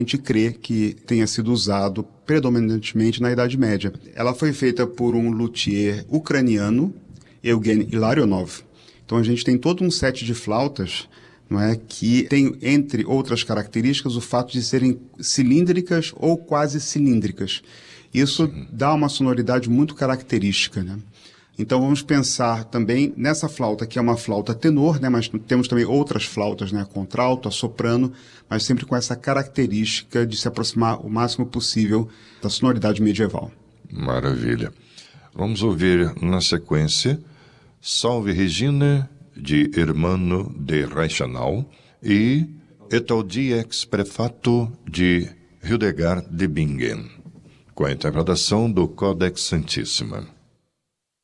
A gente crê que tenha sido usado predominantemente na Idade Média. Ela foi feita por um luthier ucraniano, Evgeny Ilarionov. Então a gente tem todo um set de flautas, não é, que tem, entre outras características, o fato de serem cilíndricas ou quase cilíndricas. Isso dá uma sonoridade muito característica, né? Então vamos pensar também nessa flauta, que é uma flauta tenor, né? Mas temos também outras flautas, né? A contralto, a soprano, mas sempre com essa característica de se aproximar o máximo possível da sonoridade medieval. Maravilha. Vamos ouvir na sequência Salve Regina, de Hermano de Reichenau, e Et audi ex prefato, de Hildegard de Bingen, com a interpretação do Codex Santissima.